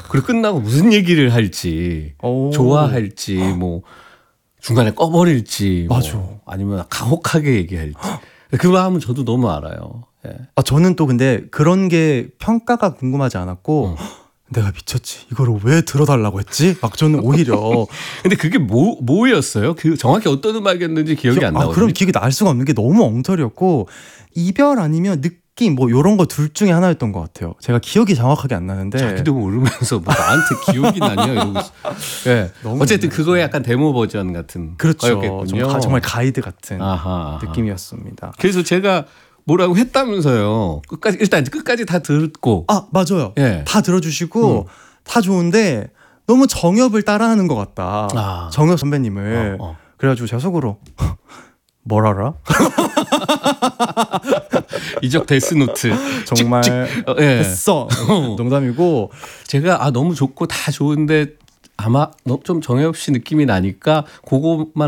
그리고 끝나고 무슨 얘기를 할지, 좋아할지, 뭐 중간에 꺼버릴지, 맞아. 뭐 아니면 가혹하게 얘기할지. 그 마음은 저도 너무 알아요. 예. 저는 또 근데 그런 게 평가가 궁금하지 않았고 내가 미쳤지. 이거를 왜 들어달라고 했지? 막 저는 오히려 근데 그게 뭐였어요? 그 정확히 어떤 음악이었는지 기억이 안 나거든요. 그럼 기억이 날 수가 없는 게 너무 엉터리였고 이별 아니면 느낌 뭐 이런 거 둘 중에 하나였던 것 같아요. 제가 기억이 정확하게 안 나는데 자기도 모르면서 뭐 나한테 기억이 나냐 이러고 있어. 네. 어쨌든 그거의 약간 데모 버전 같은 그렇죠. 거였겠군요. 정말 가이드 같은 아하. 느낌이었습니다. 그래서 제가 뭐라고 했다면서요. 끝까지 다 듣고. 맞아요. 예. 다 들어주시고 다 좋은데 너무 정엽을 따라하는 것 같다. 정엽 선배님을. 그래가지고 제가 속으로 뭘 알아? 이적 데스노트 정말 했어. 농담이고 제가 너무 좋고 다 좋은데 아마 좀 정엽 씨 느낌이 나니까 그것만